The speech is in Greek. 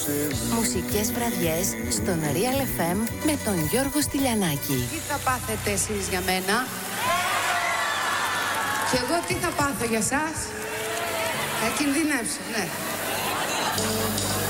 Μουσικές βραδιές στον Real FM με τον Γιώργο Στυλιανάκη. Τι θα πάθετε εσείς για μένα? Και εγώ τι θα πάθω για σας? Θα κινδυνεύσω, ναι.